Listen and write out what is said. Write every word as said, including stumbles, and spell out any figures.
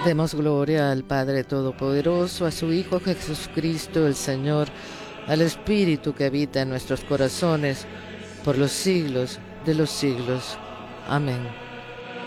Demos gloria al Padre Todopoderoso, a su Hijo Jesucristo el Señor, al Espíritu que habita en nuestros corazones, por los siglos de los siglos. Amén.